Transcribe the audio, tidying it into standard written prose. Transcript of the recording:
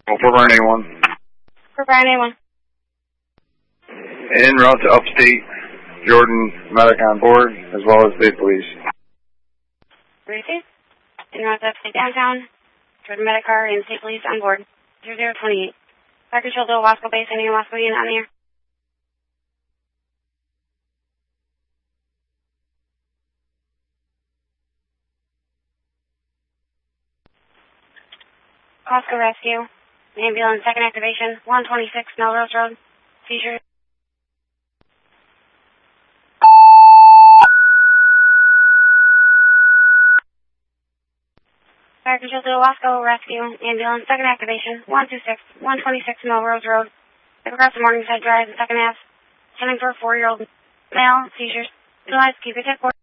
Oh, for Brian A1. For Brian A1. En route to upstate, Jordan medic on board, as well as state police. Received. En route to upstate downtown, Jordan medic car and state police on board. 0028. Fire control to Wasco Base, sending a Wasco unit on the air. Wasco Rescue. Ambulance, second activation, 126 Melrose Road. Seizure. Fire control to Wasco Rescue. Ambulance, second activation, 126 Melrose Road. Across the Morningside Drive, the second half. Sending for a 4-year-old male, seizures. Utilize keep it at 4.